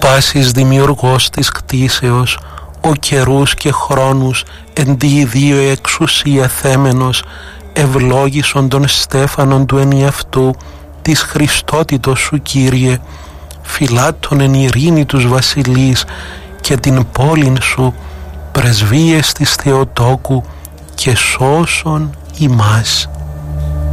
πάσης δημιουργός της κτήσεως, ο καιρούς και χρόνους εν τη ιδίω εξουσία θέμενος, ευλόγησον τον στέφανον του ενιαυτού, της Χριστότητος σου Κύριε, φυλάττον εν ειρήνη τους βασιλείς και την πόλην σου, πρεσβείες της Θεοτόκου και σώσον ημάς.